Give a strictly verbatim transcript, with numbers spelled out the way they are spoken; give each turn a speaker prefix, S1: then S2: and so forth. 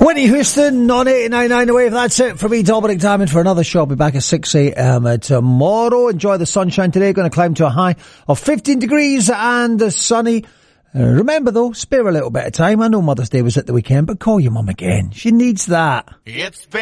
S1: Whitney Houston on eighty-nine point nine The Wave. That's it for me, Dominic Diamond, for another show. I'll be back at six a.m. tomorrow. Enjoy the sunshine today. Going to climb to a high of fifteen degrees and sunny. Uh, remember, though, spare a little bit of time. I know Mother's Day was at the weekend, but call your mum again. She needs that.
S2: It's